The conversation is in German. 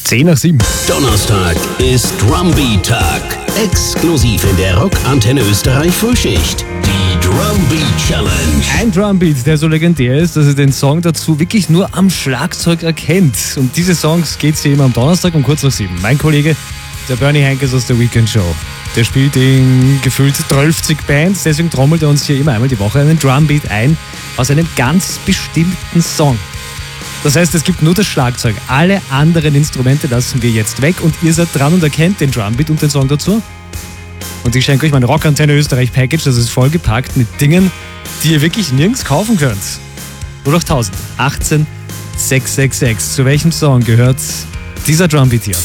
10:07. Donnerstag ist Drumbeat-Tag. Exklusiv in der Rockantenne Österreich Frühschicht. Die Drumbeat Challenge. Ein Drumbeat, der so legendär ist, dass er den Song dazu wirklich nur am Schlagzeug erkennt. Und diese Songs geht's hier immer am Donnerstag um kurz nach 7. Mein Kollege, der Bernie Henkes aus der Weekend Show, der spielt in gefühlt 12 Bands, deswegen trommelt er uns hier immer einmal die Woche einen Drumbeat ein aus einem ganz bestimmten Song. Das heißt, es gibt nur das Schlagzeug. Alle anderen Instrumente lassen wir jetzt weg und ihr seid dran und erkennt den Drumbeat und den Song dazu. Und ich schenke euch mein Rockantenne Österreich Package, das ist vollgepackt mit Dingen, die ihr wirklich nirgends kaufen könnt. 08000 18 666. Zu welchem Song gehört dieser Drumbeat hier?